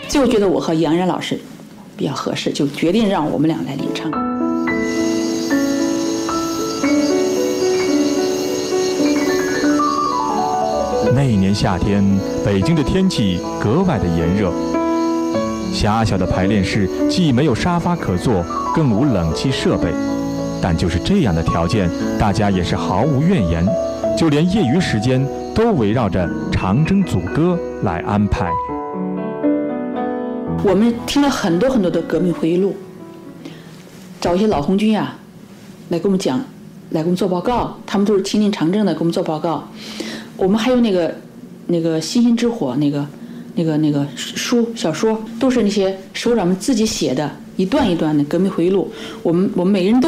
最后觉得我和杨然老师比较合适，就决定让我们俩来领唱。 那一年夏天，北京的天气格外的炎热。狭小的排练室既没有沙发可坐，更无冷气设备，但就是这样的条件，大家也是毫无怨言，就连业余时间都围绕着长征组歌来安排。 我们听了很多很多的革命回忆录，找一些老红军啊，来给我们讲，来给我们做报告，他们都是亲临长征的，给我们做报告。我们还有那个星星之火那个小说，都是那些首长们自己写的，一段一段的革命回忆录。我们每个人都